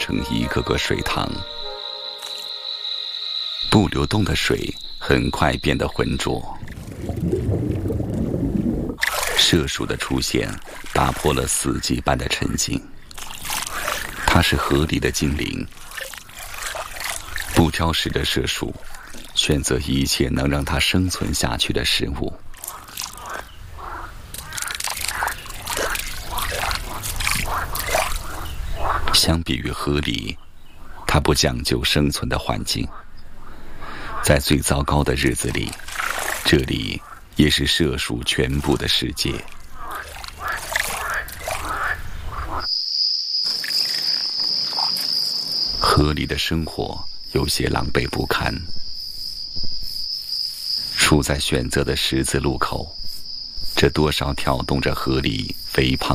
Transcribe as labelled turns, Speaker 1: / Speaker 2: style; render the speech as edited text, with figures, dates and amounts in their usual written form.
Speaker 1: 成一个个水塘。不流动的水很快变得浑浊。麝鼠的出现打破了死寂般的沉静。它是河里的精灵，不挑食的麝鼠选择一切能让它生存下去的食物。相比于河里，它不讲究生存的环境。在最糟糕的日子里，这里也是麝鼠全部的世界。河里的生活有些狼狈不堪。处在选择的十字路口，这多少挑动着河里肥胖